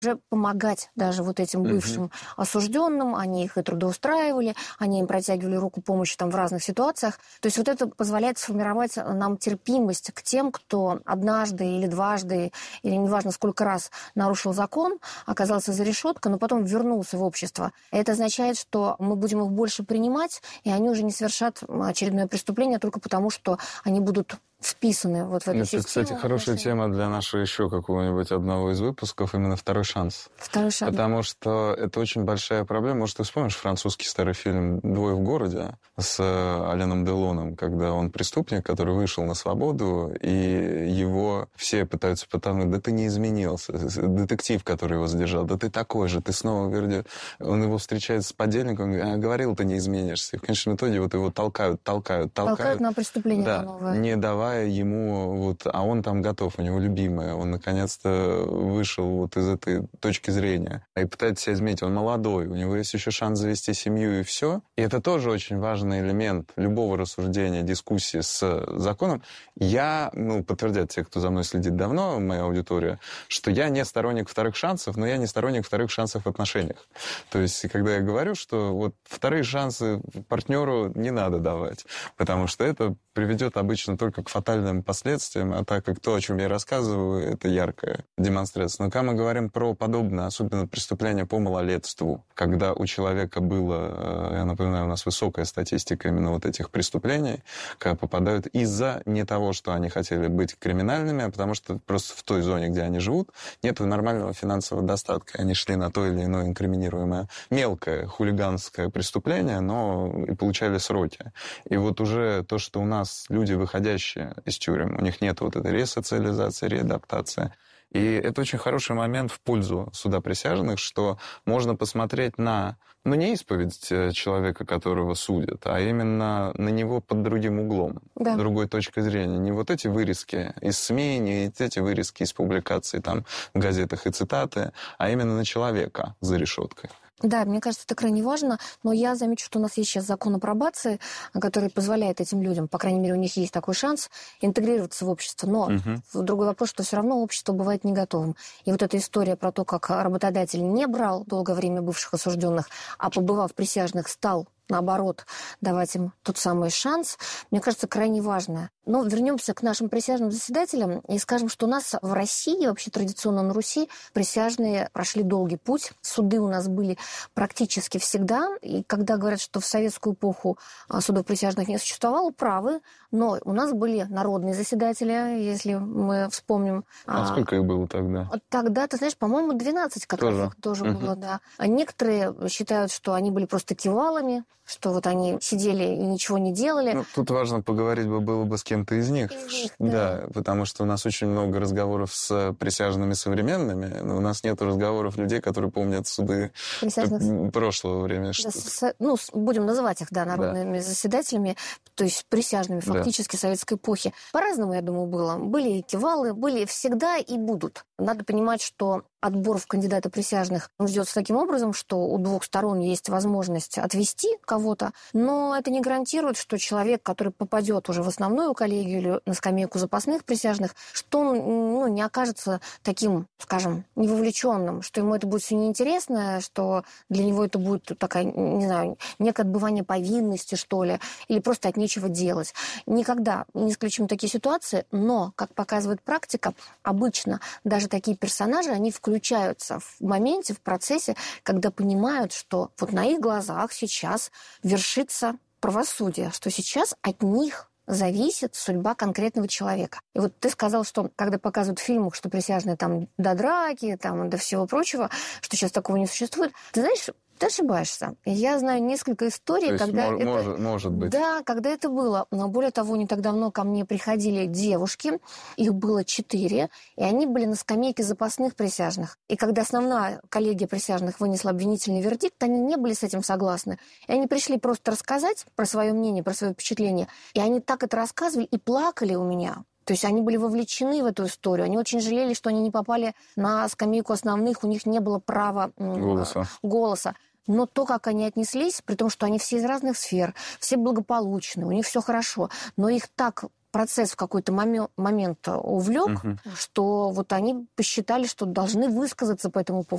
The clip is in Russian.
уже помогать даже вот этим бывшим осужденным, они их и трудоустраивали, они им протягивали руку помощи там в разных ситуациях. То есть вот это позволяет сформировать нам терпимость к тем, кто однажды или дважды, или неважно сколько раз нарушил закон, оказался за решеткой, но потом вернулся в общество. Это означает, что мы будем их больше принимать, и они уже не совершат очередное преступление только потому, что они будут вписаны вот в эту систему. Это, кстати, хорошая тема для нашего еще какого-нибудь одного из выпусков, именно «Второй шанс». Второй шанс. Потому что это очень большая проблема. Может, ты вспомнишь французский старый фильм «Двое в городе» с Аленом Делоном, когда он преступник, который вышел на свободу, и его все пытаются потонуть. Да ты не изменился. Детектив, который его задержал, да ты такой же, ты снова вернешь. Он его встречает с подельником, говорил, ты не изменишься. И в конечном итоге вот его толкают. Толкают на преступление новое. Не давая ему, вот, а он там готов, у него любимая, он наконец-то вышел вот из этой точки зрения и пытается себя изменить. Он молодой, у него есть еще шанс завести семью и все. И это тоже очень важный элемент любого рассуждения, дискуссии с законом. Я, подтвердят те, кто за мной следит давно, моя аудитория, что я не сторонник вторых шансов, но я не сторонник вторых шансов в отношениях. То есть, когда я говорю, что вот вторые шансы партнеру не надо давать, потому что это приведет обычно только к фатальным последствиям, а так как то, о чем я рассказываю, это яркая демонстрация. Но когда мы говорим про подобное, особенно преступления по малолетству, когда у человека было, я напоминаю, у нас высокая статистика именно вот этих преступлений, когда попадают из-за не того, что они хотели быть криминальными, а потому что просто в той зоне, где они живут, нет нормального финансового достатка. Они шли на то или иное инкриминируемое мелкое хулиганское преступление, но и получали сроки. И вот уже то, что у нас люди, выходящие из тюрем, у них нет вот этой ресоциализации, реадаптации. И это очень хороший момент в пользу суда присяжных, что можно посмотреть на, не исповедь человека, которого судят, а именно на него под другим углом, другой точкой зрения. Не вот эти вырезки из СМИ, не эти вырезки из публикаций там, в газетах и цитаты, а именно на человека за решеткой. Да, мне кажется, это крайне важно, но я замечу, что у нас есть сейчас закон о пробации, который позволяет этим людям, по крайней мере, у них есть такой шанс интегрироваться в общество, но другой вопрос, что все равно общество бывает не готовым. И вот эта история про то, как работодатель не брал долгое время бывших осужденных, а побывав присяжных, стал наоборот, давать им тот самый шанс, мне кажется, крайне важно. Но вернемся к нашим присяжным заседателям и скажем, что у нас в России, вообще традиционно на Руси, присяжные прошли долгий путь. Суды у нас были практически всегда. И когда говорят, что в советскую эпоху судов присяжных не существовало, правы. Но у нас были народные заседатели, если мы вспомним. А сколько их было тогда? Тогда, ты знаешь, по-моему, 12 как раз тоже было, да. А некоторые считают, что они были просто кивалами, что вот они сидели и ничего не делали. Тут важно поговорить было бы с кем-то из них. Да, потому что у нас очень много разговоров с присяжными современными, но у нас нет разговоров людей, которые помнят суды прошлого времени. Будем называть их, народными заседателями, то есть присяжными фактически советской эпохи. По-разному, я думаю, было. Были и кивалы, были всегда и будут. Надо понимать, что отбор в кандидаты присяжных ведется таким образом, что у двух сторон есть возможность отвести кого-то, но это не гарантирует, что человек, который попадет уже в основную коллегию или на скамейку запасных присяжных, что он не окажется таким, скажем, невовлеченным, что ему это будет все неинтересно, что для него это будет такая, не знаю, некое отбывание повинности, что ли, или просто от нечего делать. Никогда не исключим такие ситуации, но, как показывает практика, обычно даже такие персонажи, они включаются в моменте, в процессе, когда понимают, что вот на их глазах сейчас вершится правосудие, что сейчас от них зависит судьба конкретного человека. И вот ты сказал, что когда показывают в фильмах, что присяжные там до драки, там, до всего прочего, что сейчас такого не существует, ты знаешь, ты ошибаешься. Я знаю несколько историй, когда может быть. Да, когда это было. Но более того, не так давно ко мне приходили девушки, их было 4, и они были на скамейке запасных присяжных. И когда основная коллегия присяжных вынесла обвинительный вердикт, они не были с этим согласны. И они пришли просто рассказать про свое мнение, про свое впечатление. И они так это рассказывали и плакали у меня. То есть они были вовлечены в эту историю. Они очень жалели, что они не попали на скамейку основных, у них не было права голоса. Но то, как они отнеслись, при том, что они все из разных сфер, все благополучны, у них все хорошо, но их так процесс в какой-то момент увлек, что вот они посчитали, что должны высказаться по этому поводу.